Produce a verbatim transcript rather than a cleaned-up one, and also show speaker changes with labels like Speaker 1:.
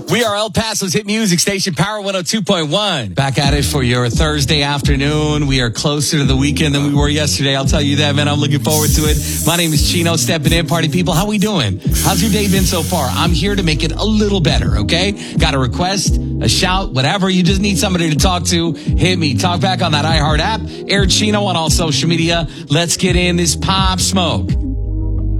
Speaker 1: We are El Paso's hit music station, Power one oh two point one. Back at it for your Thursday afternoon. We are closer to the weekend than we were yesterday. I'll tell you that, man. I'm looking forward to it. My name is Chino, stepping in. Party people, how we doing? How's your day been so far? I'm here to make it a little better, okay? Got a request, a shout, whatever. You just need somebody to talk to. Hit me. Talk back on that iHeart app. Air Chino on all social media. Let's get in this Pop Smoke.